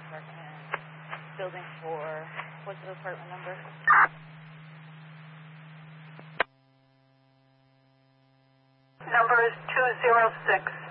apartment, building 4. What's the apartment number? Number is 206.